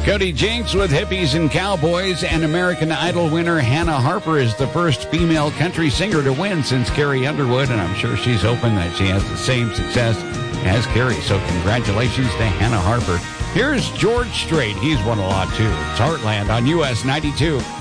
Cody Jinks with Hippies and Cowboys, and American Idol winner Hannah Harper is the first female country singer to win since Carrie Underwood, and I'm sure she's hoping that she has the same success as Carrie. So congratulations to Hannah Harper. Here's George Strait. He's won a lot too. It's Heartland on US 92.